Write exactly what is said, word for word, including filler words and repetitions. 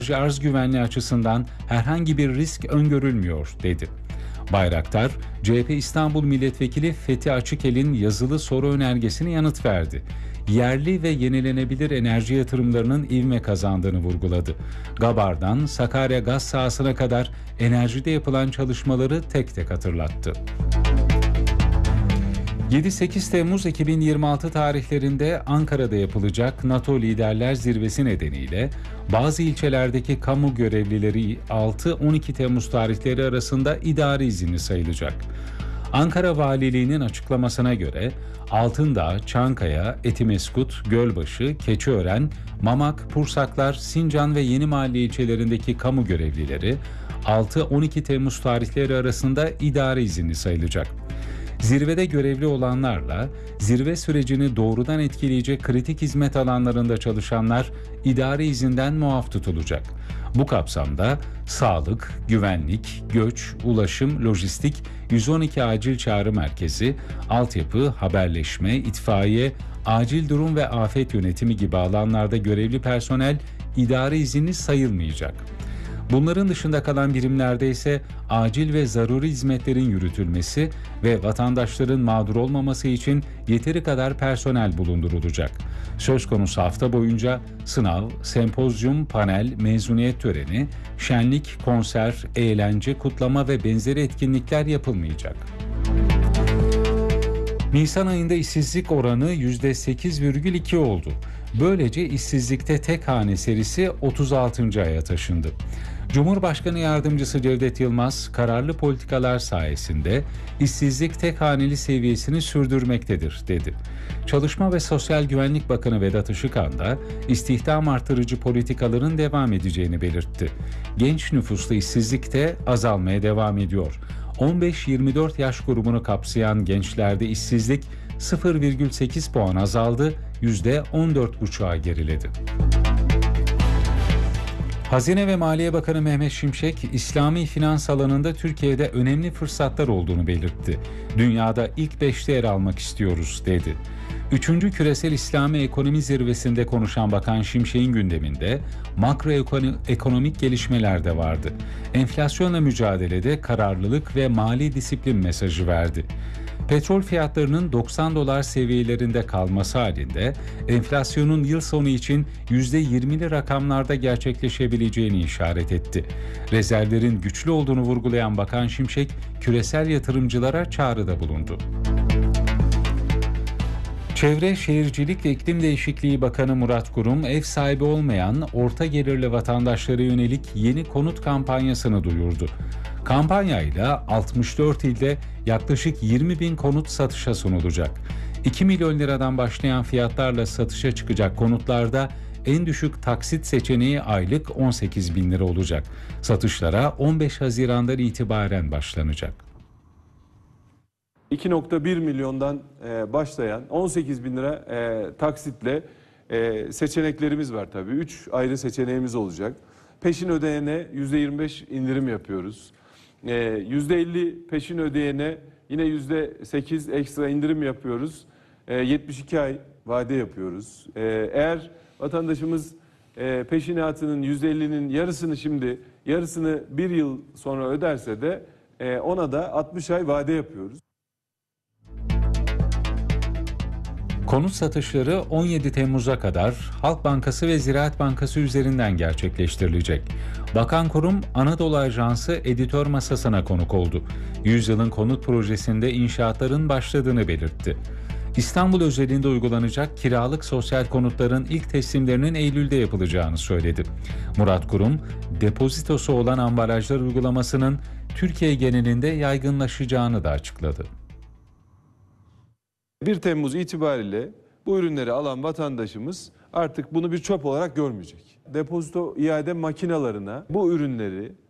arz güvenliği açısından herhangi bir risk öngörülmüyor, dedi. Bayraktar, C H P İstanbul Milletvekili Fethi Açıkel'in yazılı soru önergesine yanıt verdi. Yerli ve yenilenebilir enerji yatırımlarının ivme kazandığını vurguladı. Gabar'dan Sakarya gaz sahasına kadar enerjide yapılan çalışmaları tek tek hatırlattı. yedi sekiz Temmuz iki bin yirmi altı tarihlerinde Ankara'da yapılacak NATO Liderler Zirvesi nedeniyle bazı ilçelerdeki kamu görevlileri altı on iki Temmuz tarihleri arasında idari izinli sayılacak. Ankara Valiliği'nin açıklamasına göre Altındağ, Çankaya, Etimeskut, Gölbaşı, Keçiören, Mamak, Pursaklar, Sincan ve Yenimahalle ilçelerindeki kamu görevlileri altı on iki Temmuz tarihleri arasında idari izinli sayılacak. Zirvede görevli olanlarla zirve sürecini doğrudan etkileyecek kritik hizmet alanlarında çalışanlar idari izinden muaf tutulacak. Bu kapsamda sağlık, güvenlik, göç, ulaşım, lojistik, yüz on iki acil çağrı merkezi, altyapı, haberleşme, itfaiye, acil durum ve afet yönetimi gibi alanlarda görevli personel idari izinli sayılmayacak. Bunların dışında kalan birimlerde ise acil ve zaruri hizmetlerin yürütülmesi ve vatandaşların mağdur olmaması için yeteri kadar personel bulundurulacak. Söz konusu hafta boyunca sınav, sempozyum, panel, mezuniyet töreni, şenlik, konser, eğlence, kutlama ve benzeri etkinlikler yapılmayacak. Nisan ayında işsizlik oranı yüzde sekiz virgül iki oldu. Böylece işsizlikte tek hane serisi otuz altıncı aya taşındı. Cumhurbaşkanı Yardımcısı Cevdet Yılmaz, kararlı politikalar sayesinde işsizlik tek haneli seviyesini sürdürmektedir, dedi. Çalışma ve Sosyal Güvenlik Bakanı Vedat Işıkhan da istihdam artırıcı politikaların devam edeceğini belirtti. Genç nüfuslu işsizlik de azalmaya devam ediyor. on beş yirmi dört yaş grubunu kapsayan gençlerde işsizlik sıfır virgül sekiz puan azaldı, yüzde on dört buçuğa geriledi. Hazine ve Maliye Bakanı Mehmet Şimşek, İslami finans alanında Türkiye'de önemli fırsatlar olduğunu belirtti. Dünyada ilk beşte yer almak istiyoruz, dedi. Üçüncü Küresel İslami Ekonomi Zirvesi'nde konuşan Bakan Şimşek'in gündeminde makroekonomik gelişmeler de vardı. Enflasyonla mücadelede kararlılık ve mali disiplin mesajı verdi. Petrol fiyatlarının doksan dolar seviyelerinde kalması halinde enflasyonun yıl sonu için yüzde yirmili rakamlarda gerçekleşebileceğini işaret etti. Rezervlerin güçlü olduğunu vurgulayan Bakan Şimşek, küresel yatırımcılara çağrıda bulundu. Çevre, Şehircilik ve İklim Değişikliği Bakanı Murat Kurum, ev sahibi olmayan orta gelirli vatandaşlara yönelik yeni konut kampanyasını duyurdu. Kampanyayla altmış dört ilde yaklaşık yirmi bin konut satışa sunulacak. iki milyon liradan başlayan fiyatlarla satışa çıkacak konutlarda en düşük taksit seçeneği aylık on sekiz bin lira olacak. Satışlara on beş Haziran'dan itibaren başlanacak. iki nokta bir milyondan başlayan on sekiz bin lira taksitle seçeneklerimiz var tabii. üç ayrı seçeneğimiz olacak. Peşin ödeyene yüzde yirmi beş indirim yapıyoruz. yüzde elli peşin ödeyene yine yüzde sekiz ekstra indirim yapıyoruz. yetmiş iki ay vade yapıyoruz. Eğer vatandaşımız peşinatının yüzde ellinin yarısını şimdi, yarısını bir yıl sonra öderse de ona da altmış ay vade yapıyoruz. Konut satışları on yedi Temmuz'a kadar Halk Bankası ve Ziraat Bankası üzerinden gerçekleştirilecek. Bakan Kurum, Anadolu Ajansı editör masasına konuk oldu. Yüzyılın konut projesinde inşaatların başladığını belirtti. İstanbul özelinde uygulanacak kiralık sosyal konutların ilk teslimlerinin Eylül'de yapılacağını söyledi. Murat Kurum, depozitosu olan ambalajlar uygulamasının Türkiye genelinde yaygınlaşacağını da açıkladı. bir Temmuz itibariyle bu ürünleri alan vatandaşımız artık bunu bir çöp olarak görmeyecek. Depozito iade makinalarına bu ürünleri